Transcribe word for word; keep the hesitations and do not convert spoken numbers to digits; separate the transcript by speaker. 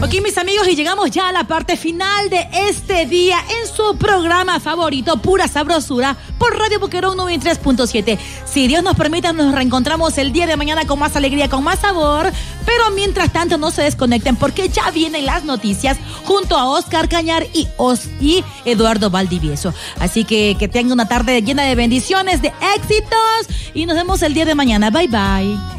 Speaker 1: Ok, mis amigos, y llegamos ya a la parte final de este día en su programa favorito, Pura Sabrosura, por Radio Boquerón noventa y tres punto siete. Si Dios nos permite, nos reencontramos el día de mañana con más alegría, con más sabor. Pero mientras tanto, no se desconecten porque ya vienen las noticias junto a Oscar Cañar y, Os y Eduardo Valdivieso. Así que que tengan una tarde llena de bendiciones, de éxitos, y nos vemos el día de mañana. Bye, bye.